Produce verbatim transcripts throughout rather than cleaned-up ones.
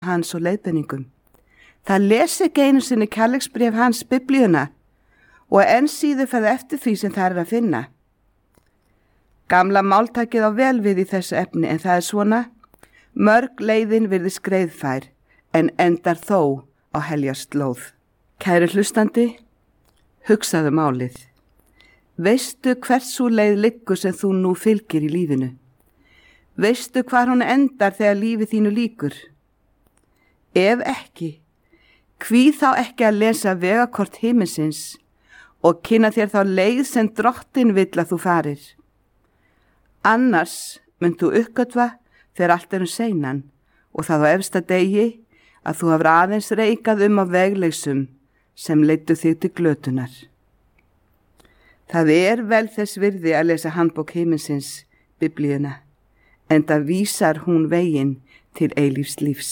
hans og leiðbeiningum. Það lesi ekki einu sinni kærleiksbréf hans Biblíuna og enn síður ferði eftir því sem það er að finna. Gamla máltakið á vel við í þessu efni en það er svona: mörg leiðin virðist greiðfær en endar þó á heljar slóð. Kæri hlustandi, hugsaðu málið. Veistu hversu leið liggur sem þú nú fylgir í lífinu? Veistu hvar hún endar þegar lífið þínu lýkur? Ef ekki, hví þá ekki að lesa vegakort himinsins og kynna þér þá leið sem Drottinn vill að þú farir. Annars mynd þú uppgötva þegar allt er um seinan og það á efsta degi að þú hafur aðeins reikað um á vegleysum sem leiddu þig til glötunar. Það er vel þess virði að lesa handbók himinsins, Biblíuna, en það vísar hún veginn til eilífs lífs.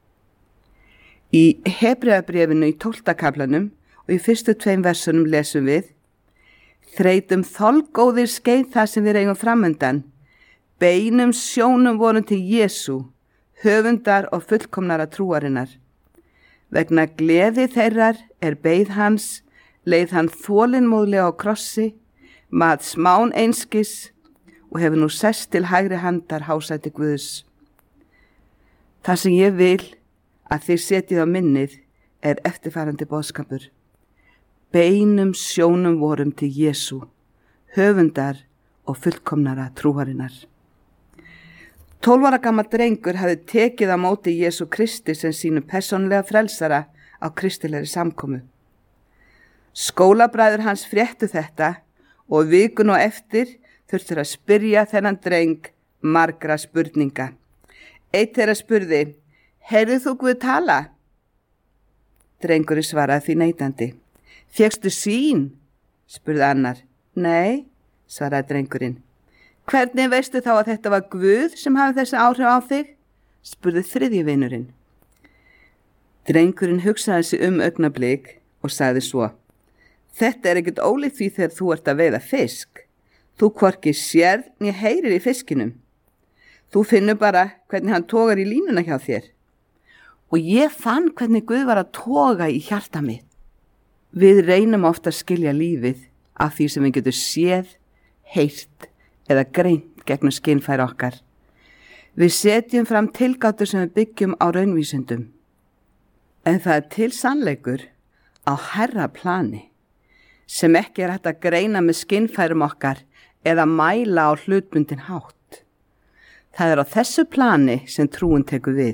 Í Hebreabréfinu í tólfta kaflanum og í fyrstu tveim versunum lesum við: Þreytum þolgóðir skeið það sem við eigum framundan, beinum sjónum vorum til Jesú, höfundar og fullkomnara trúarinnar. Vegna gleði þeirrar er beið hans, leið hann þolinmóðlega á krossi, mat smán einskis og hefur nú sest til hægri handar hásæti Guðs. Það sem ég vil að þið setjið á minnið er eftirfarandi boðskapur: beinum sjónum vorum til Jesú, höfundar og fullkomnara trúarinnar. Tólf ára gamall drengur hafði tekið á móti Jesú Kristi sem sínum persónulega frelsara á kristilegri samkomu. Skólabræður hans fréttu þetta og vikun og eftir þurftur að spyrja þennan dreng margra spurninga. Eitt þeirra spurði: heyrðu þú Guð tala? Drengurinn svaraði því neitandi. Fékkstu sýn? Spurði annar. Nei, svaraði drengurinn. Hvernig veistu þá að þetta var Guð sem hafi þessi áhrif á þig? Spurði þriðji vinurinn. Drengurinn hugsaði sig um augnablik og sagði svo: þetta er ekkert ólíkt því þegar þú ert að veiða fisk. Þú hvorki sérð né heyrir í fiskinum. Þú finnur bara hvernig hann togar í línuna hjá þér. Og ég fann hvernig Guð var að toga í hjarta mitt. Við reynum ofta að skilja lífið af því sem við getum séð, heyrt eða greint gegnum skynfæri okkar. Við setjum fram tilgátur sem við byggjum á raunvísindum. En það er til sannleikur á hærra plani sem ekki er hægt að greina með skynfærum okkar eða mæla á hlutbundin hátt. Það er á þessu plani sem trúin tekur við.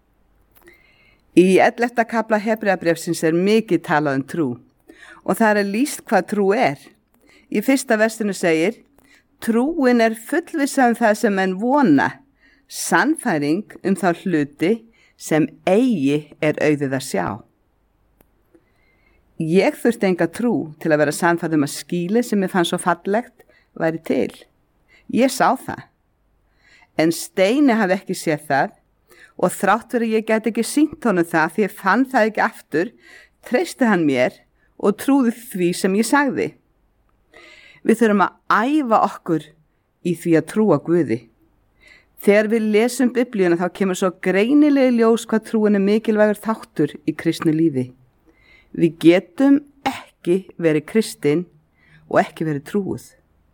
Í ellefta kafla Hebreabréfsins er mikið talað um trú og það er lýst hvað trú er. Í fyrsta versinu segir: trúin er fullvissa um það sem menn vona, sannfæring um þá hluti sem eigi er auðið að sjá. Ég þurfti enga trú til að vera sannfærð um að skýlið sem ég fann svo fallegt væri til. Ég sá það. En Steini hafði ekki séð það og þrátt fyrir ég gæti ekki sýnt honum það því ég fann það ekki aftur, treysti hann mér og trúði því sem ég sagði. Við þurfum að æfa okkur í því að trúa Guði. Þegar við lesum Biblíuna þá kemur svo greinilegi ljós hvað trúin er mikilvægur þáttur í kristnu lífi. Við getum ekki verið kristin og ekki verið trúuð.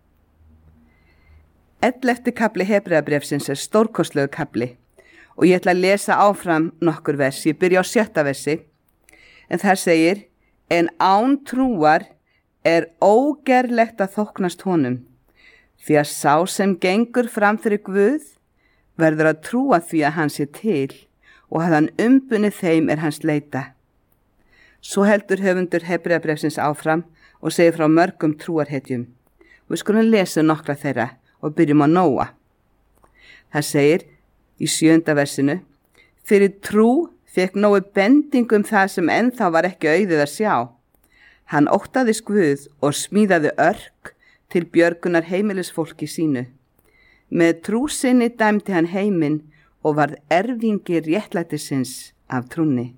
Ellefti kafli Hebreabréfsins er stórkostlegur kafli og ég ætla að lesa áfram nokkur vers. Ég byrja á sjötta versi en þar segir: en án trúar er ógerlegt að þóknast honum, því að sá sem gengur fram fyrir Guð verður að trúa því að hann sé til og að hann umbunni þeim er hans leita. Svo heldur höfundur Hebreabréfsins áfram og segir frá mörgum trúarhetjum. Við skulum lesa nokkra þeirra og byrjum á Nóa. Það segir í sjöunda versinu: fyrir trú fekk Nói bendingu um það sem ennþá var ekki auðið að sjá. Hann óttaðist Guð og smíðaði örk til björgunar heimilisfólki sínu. Með trú sinni dæmdi hann heiminn og varð erfingi réttlætisins af trúnni.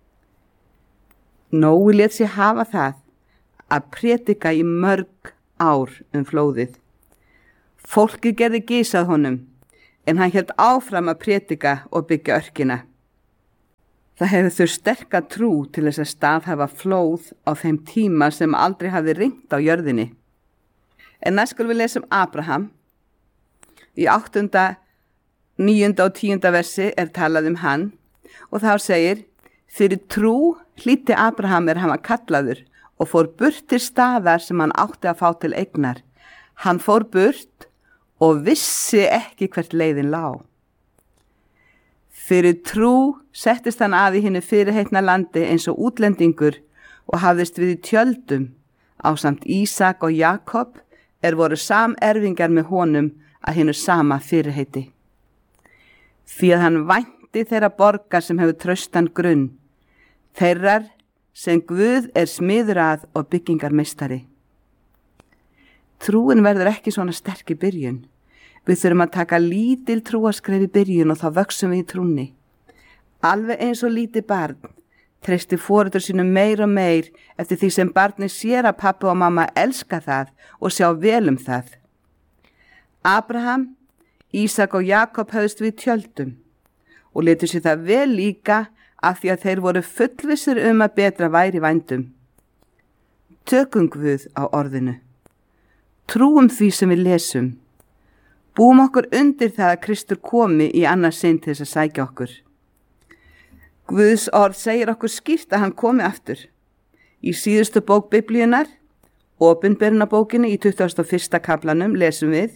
Nói lét sig hafa það að prédika í mörg ár um flóðið. Fólkið gerði gys að honum, en hann hélt áfram að prédika og byggja örkina. Það hefur þau sterka trú til þess að staðhæfa flóð á þeim tíma sem aldrei hafi rignt á jörðinni. En næst skulum við lesa um Abraham. Í áttunda, níunda og tíunda versi er talað um hann og þá segir: fyrir trú hlýddi Abraham er hann var kallaður og fór burt til staðar sem hann átti að fá til eignar. Hann fór burt og vissi ekki hvert leiðin lá. Fyrir trú settist hann að í hinu fyrirheitna landi eins og útlendingur og hafðist við í tjöldum ásamt Ísak og Jakob er voru samerfingar með honum að hinu sama fyrirheiti. Því að hann vænti þeirra borgar sem hefur traustan grunn, þeirrar sem Guð er smiður að og byggingarmeistari. Trúin verður ekki svona sterk í byrjun. Við þurfum að taka lítil trúaskref í byrjun og þá vöxum við í trúnni. Alveg eins og lítið barn treysti foreldrar sínum meir og meir eftir því sem barnið sér að pabbi og mamma elska það og sjá vel um það. Abraham, Ísak og Jakob höfðust við tjöldum og letu sér það vel líka af því að þeir voru fullvissir um að betra væri vændum. Tökum Guð á orðinu. Trúum því sem við lesum. Búum okkur undir það að Kristur komi í annars sinn til þess að sækja okkur. Guðs orð segir okkur skýrt að hann komi aftur. Í síðustu bók Biblíunnar, Opinberunarbókinni í tuttugasta og fyrsta kaflanum lesum við.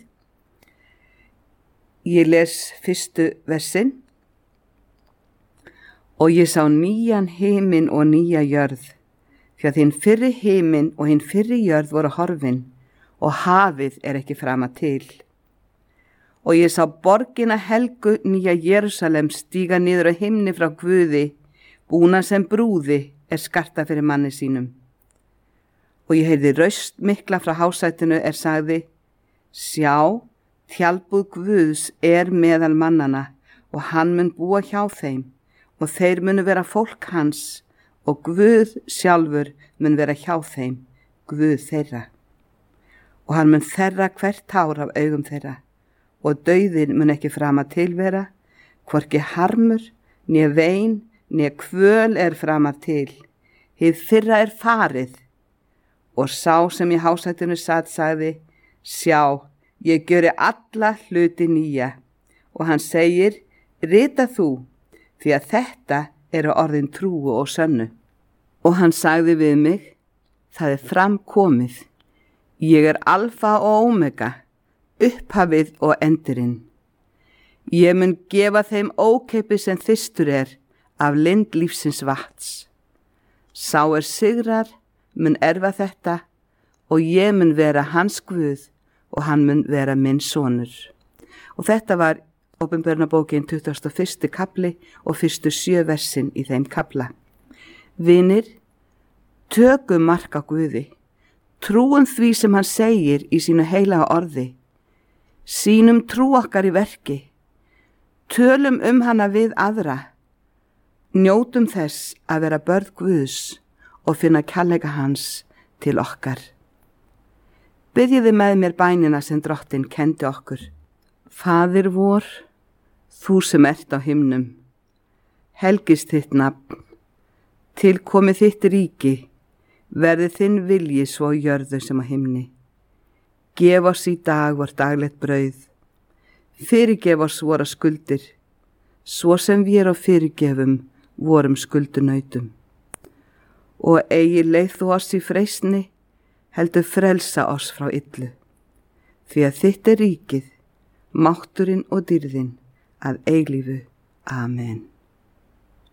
Ég les fyrstu versin. Og ég sá nýjan himinn og nýja jörð, því að hinn fyrri himinn og hinn fyrri jörð voru horfin og hafið er ekki frama til. Og ég sá borgina helgu nýja Jerúsalem stíga niður á himni frá Guði, búna sem brúði er skarta fyrir manni sínum. Og ég heyrði raust mikla frá hásætinu er sagði: sjá, tjaldbúð Guðs er meðal mannana og hann mun búa hjá þeim og þeir munu vera fólk hans og Guð sjálfur mun vera hjá þeim, Guð þeirra. Og hann mun þerra hvert tár af augum þeirra og dauðin mun ekki frama tilvera, hvorki harmur, né vein, né kvöl er frama til. Hið fyrra er farið. Og sá sem í hásætinu sat sagði: sjá, ég gjöri alla hluti nýja. Og hann segir: rita þú, því að þetta eru orðin trúu og sönnu. Og hann sagði við mig: það er framkomið. Ég er alfa og omega, upphafið og endurinn. Ég mun gefa þeim ókeypis sem þyrstur er af lind lífsins vatns. Sá er sigrar mun erfa þetta og ég mun vera hans Guð og hann mun vera minn sonur. Og þetta var Opinberunarbókin tuttugasta og fyrsti kafli og fyrstu sjö versin í þeim kafla. Vinir, tökum mark á Guði. Trúum því sem hann segir í sínu heilaga orði. Sýnum trú okkar í verki. Tölum um hana við aðra. Njótum þess að vera börn Guðs og finna kærleika hans til okkar. Biðjiði með mér bænina sem Drottinn kendi okkur. Faðir vor, þú sem ert á himnum, helgist þitt nafn, tilkomi þitt ríki, verði þinn vilji svo jörðu sem á himni. Gef oss í dag vort daglegt brauð, fyrirgef oss vora skuldir, svo sem við erum fyrirgefum vorum skuldunautum. Og eigi leið þú oss í freistni, heldur frelsa oss frá illu, því að þitt er ríkið, mátturinn og dýrðin að eilífu. Amen.